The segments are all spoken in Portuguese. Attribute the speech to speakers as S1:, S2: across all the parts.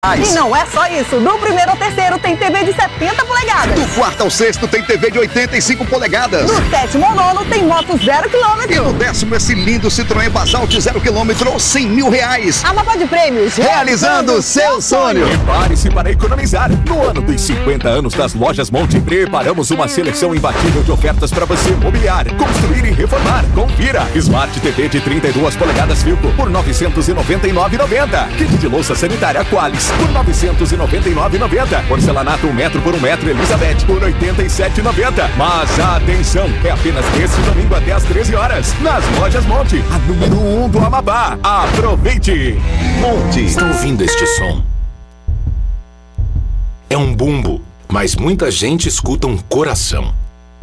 S1: E não é só isso, do primeiro ao terceiro tem TV de 70 polegadas.
S2: Do quarto ao sexto tem TV de 85 polegadas.
S1: Do sétimo ao nono tem moto 0 km.
S2: E no décimo esse lindo Citroën Basalt 0 km ou R$100.000.
S1: Amapá de Prêmios,
S2: realizando seu sonho.
S3: Prepare-se para economizar. No ano dos 50 anos das lojas Monte, preparamos uma seleção imbatível de ofertas para você mobiliar, construir e reformar. Confira. Smart TV de 32 polegadas Filco por R$999,90. Kit de louça sanitária Qualis por R$999,90. Porcelanato 1 metro por 1 metro Elizabeth por R$87,90. Mas atenção, é apenas nesse domingo até às 13 horas. Nas lojas Monte, a número 1 do Amapá. Aproveite! Monte.
S4: Está ouvindo este som? É um bumbo, mas muita gente escuta um coração.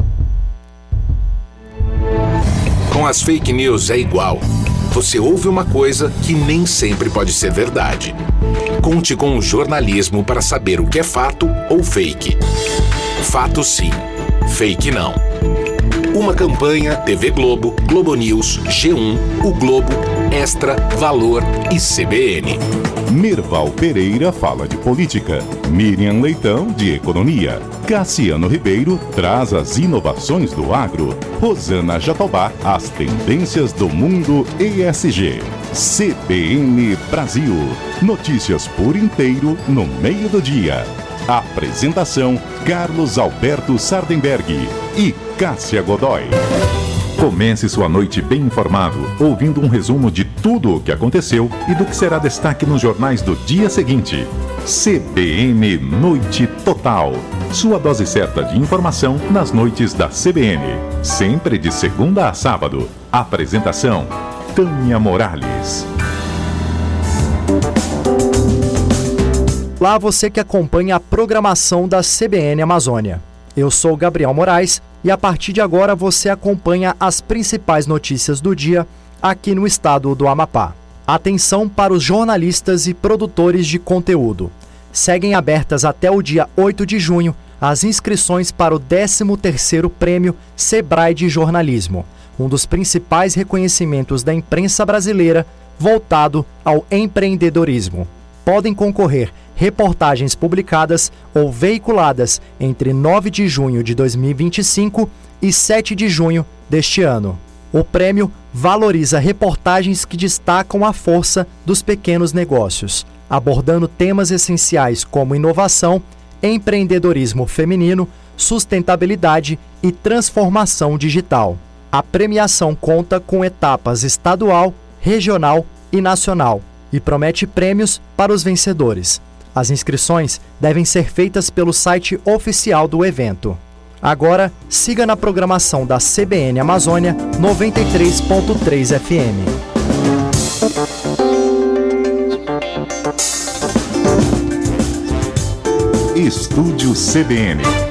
S4: Com as fake news é igual. Você ouve uma coisa que nem sempre pode ser verdade. Conte com o jornalismo para saber o que é fato ou fake. Fato sim, fake não. Uma campanha TV Globo, Globo News, G1, O Globo, Extra, Valor e CBN.
S5: Mirval Pereira fala de política, Miriam Leitão de economia, Cassiano Ribeiro traz as inovações do agro, Rosana Jatobá as tendências do mundo ESG. CBN Brasil, notícias por inteiro no meio do dia. Apresentação Carlos Alberto Sardenberg e Cássia Godoy. Comece sua noite bem informado, ouvindo um resumo de tudo o que aconteceu e do que será destaque nos jornais do dia seguinte. CBN Noite Total. Sua dose certa de informação nas noites da CBN. Sempre de segunda a sábado. Apresentação Tânia Morales.
S6: Olá, você que acompanha a programação da CBN Amazônia. Eu sou Gabriel Moraes e a partir de agora você acompanha as principais notícias do dia aqui no estado do Amapá. Atenção para os jornalistas e produtores de conteúdo. Seguem abertas até o dia 8 de junho as inscrições para o 13º Prêmio Sebrae de Jornalismo, um dos principais reconhecimentos da imprensa brasileira voltado ao empreendedorismo. Podem concorrer reportagens publicadas ou veiculadas entre 9 de junho de 2025 e 7 de junho deste ano. O prêmio valoriza reportagens que destacam a força dos pequenos negócios, abordando temas essenciais como inovação, empreendedorismo feminino, sustentabilidade e transformação digital. A premiação conta com etapas estadual, regional e nacional e promete prêmios para os vencedores. As inscrições devem ser feitas pelo site oficial do evento. Agora, siga na programação da CBN Amazônia 93.3 FM.
S5: Estúdio CBN.